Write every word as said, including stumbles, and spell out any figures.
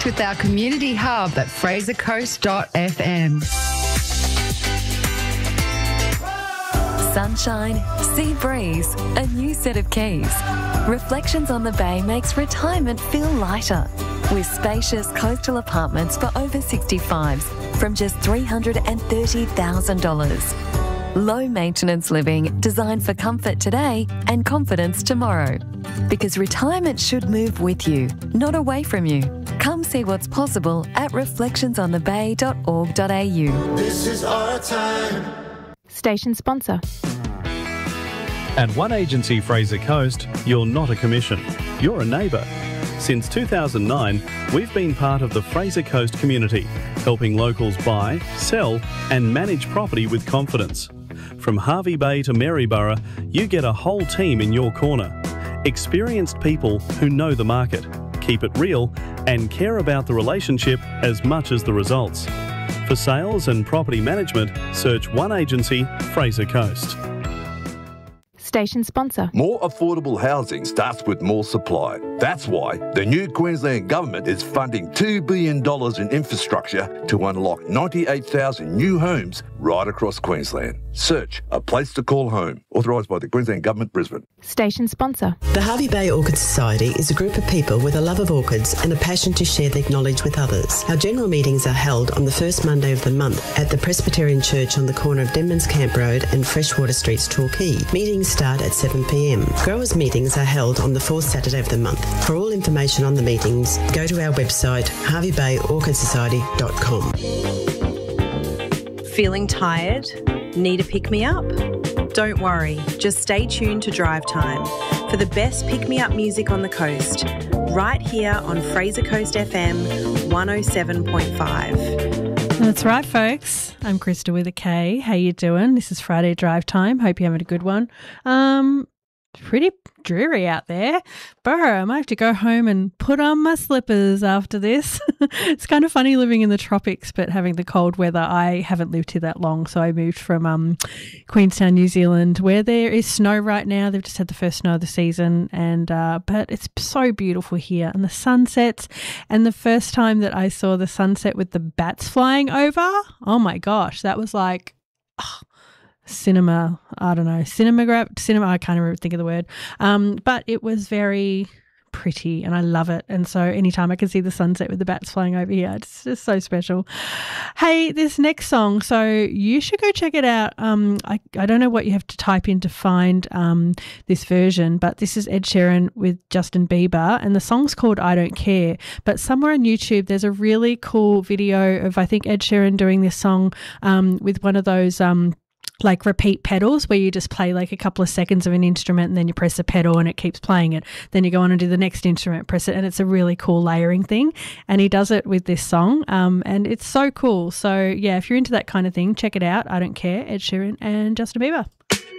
Connect with our community hub at fraser coast dot f m. Sunshine, sea breeze, a new set of keys. Reflections on the Bay makes retirement feel lighter with spacious coastal apartments for over sixty-fives from just three hundred thirty thousand dollars. Low maintenance living designed for comfort today and confidence tomorrow. Because retirement should move with you, not away from you. Come see what's possible at reflections on the bay dot org dot a u. This is our time. Station sponsor. At One Agency Fraser Coast, you're not a commission, you're a neighbour. Since two thousand nine, we've been part of the Fraser Coast community, helping locals buy, sell and manage property with confidence. From Hervey Bay to Maryborough, you get a whole team in your corner. Experienced people who know the market, keep it real and care about the relationship as much as the results. For sales and property management, search One Agency Fraser Coast. Station sponsor. More affordable housing starts with more supply. That's why the new Queensland Government is funding two billion dollars in infrastructure to unlock ninety-eight thousand new homes right across Queensland. Search A Place to Call Home. Authorised by the Queensland Government, Brisbane. Station sponsor. The Hervey Bay Orchid Society is a group of people with a love of orchids and a passion to share their knowledge with others. Our general meetings are held on the first Monday of the month at the Presbyterian Church on the corner of Denman's Camp Road and Freshwater Streets, Torquay. Meetings start at seven p m. Growers' meetings are held on the fourth Saturday of the month. For all information on the meetings, go to our website, hervey bay orchid society dot com. Feeling tired? Need a pick-me-up? Don't worry, just stay tuned to Drive Time for the best pick-me-up music on the coast, right here on Fraser Coast F M one oh seven point five. That's right, folks. I'm Krista with a K. How you doing? This is Friday Drive Time. Hope you're having a good one. Um, pretty dreary out there. Burr, I might have to go home and put on my slippers after this. It's kind of funny living in the tropics but having the cold weather. I haven't lived here that long, so I moved from um, Queenstown, New Zealand, where there is snow right now. They've just had the first snow of the season, and uh, but it's so beautiful here. And the sunsets, and the first time that I saw the sunset with the bats flying over, oh my gosh, that was like... Oh, cinema, I don't know, cinema, cinema, I can't even think of the word, um, but it was very pretty and I love it. And so anytime I can see the sunset with the bats flying over here, it's just so special. Hey, this next song, so you should go check it out. Um, I, I don't know what you have to type in to find um, this version, but this is Ed Sheeran with Justin Bieber, and the song's called I Don't Care. But somewhere on YouTube, there's a really cool video of, I think, Ed Sheeran doing this song um, with one of those um, like repeat pedals where you just play like a couple of seconds of an instrument and then you press a pedal and it keeps playing it. Then you go on and do the next instrument, press it, and it's a really cool layering thing. And he does it with this song um, and it's so cool. So, yeah, if you're into that kind of thing, check it out. I Don't Care, Ed Sheeran and Justin Bieber.